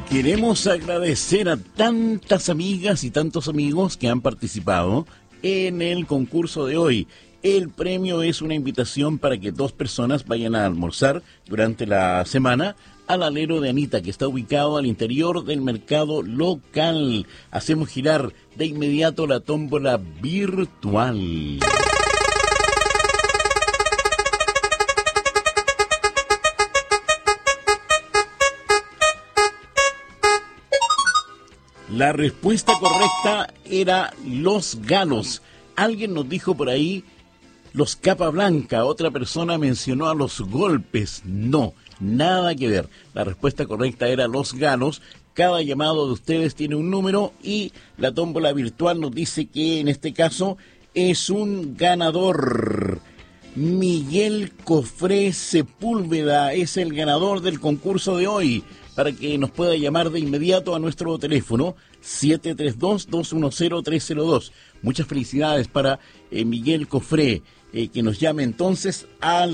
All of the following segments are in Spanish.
Queremos agradecer a tantas amigas y tantos amigos que han participado en el concurso de hoy. El premio es una invitación para que 2 personas vayan a almorzar durante la semana al alero de Anita, que está ubicado al interior del mercado local. Hacemos girar de inmediato la tómbola virtual. La respuesta correcta era los galos. Alguien nos dijo por ahí los capa blanca, otra persona mencionó a los golpes. No, nada que ver. La respuesta correcta era los galos. Cada llamado de ustedes tiene un número y la tómbola virtual nos dice que en este caso es un ganador. Miguel Cofré Sepúlveda es el ganador del concurso de hoy. Para que nos pueda llamar de inmediato a nuestro teléfono 732-210-302. Muchas felicidades para Miguel Cofré, que nos llame entonces al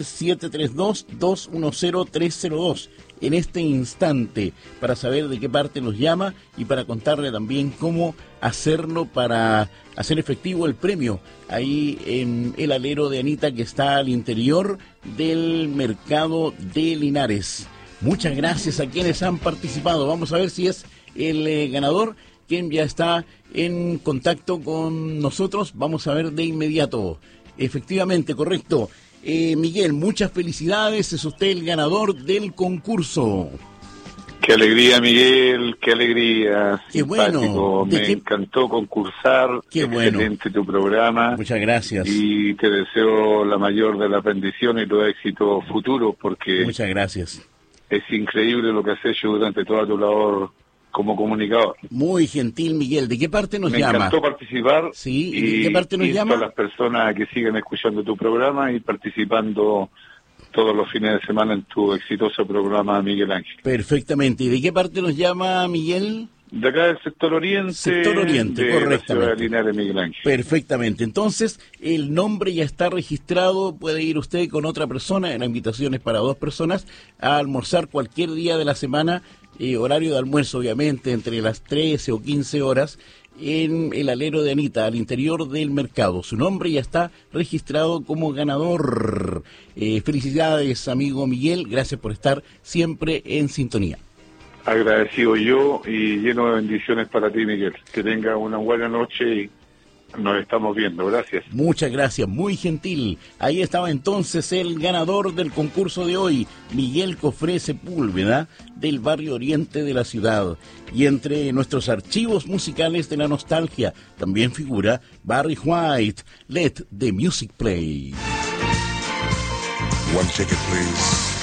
732-210-302 en este instante para saber de qué parte nos llama y para contarle también cómo hacerlo para hacer efectivo el premio ahí en el alero de Anita, que está al interior del mercado de Linares. Muchas gracias a quienes han participado. Vamos a ver si es el ganador, quien ya está en contacto con nosotros. Vamos a ver de inmediato. Efectivamente, correcto. Miguel, muchas felicidades. Es usted el ganador del concurso. Qué alegría, Miguel, qué alegría. Qué bueno. Me encantó concursar. Qué bueno. Excelente tu programa. Muchas gracias. Y te deseo la mayor de las bendiciones y los éxitos futuros, porque... Muchas gracias. Es increíble lo que has hecho durante toda tu labor como comunicador. Muy gentil, Miguel. ¿De qué parte nos llama? Me encantó participar. Sí, ¿y de qué parte nos llama? A las personas que siguen escuchando tu programa y participando todos los fines de semana en tu exitoso programa, Miguel Ángel. Perfectamente. ¿Y de qué parte nos llama, Miguel? De acá del sector oriente. Sector oriente, correctamente. La ciudad de Linares, Miguel Ángel. Perfectamente. Entonces, el nombre ya está registrado. Puede ir usted con otra persona. La invitación es para 2 personas a almorzar cualquier día de la semana, horario de almuerzo, obviamente, entre las 13 o 15 horas, en el alero de Anita, al interior del mercado. Su nombre ya está registrado como ganador. Felicidades, amigo Miguel. Gracias por estar siempre en sintonía. Agradecido yo y lleno de bendiciones para ti, Miguel. Que tenga una buena noche y nos estamos viendo. Gracias. Muchas gracias, muy gentil. Ahí estaba entonces el ganador del concurso de hoy, Miguel Cofré Sepúlveda, del barrio oriente de la ciudad. Y entre nuestros archivos musicales de la nostalgia también figura Barry White, Let the Music Play. One ticket, please.